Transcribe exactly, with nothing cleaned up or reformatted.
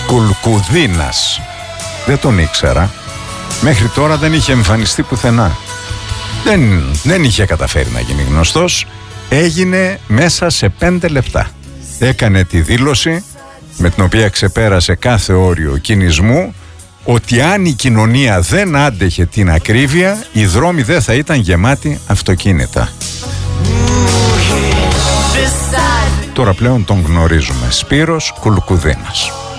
Κουλκουδίνας. Δεν τον ήξερα. Μέχρι τώρα δεν είχε εμφανιστεί πουθενά. Δεν, δεν είχε καταφέρει να γίνει γνωστός. Έγινε μέσα σε πέντε λεπτά. Έκανε τη δήλωση με την οποία ξεπέρασε κάθε όριο κινησμού ότι αν η κοινωνία δεν άντεχε την ακρίβεια, οι δρόμοι δεν θα ήταν γεμάτοι αυτοκίνητα. Τώρα πλέον τον γνωρίζουμε. Σπύρος Κουλκουδίνας.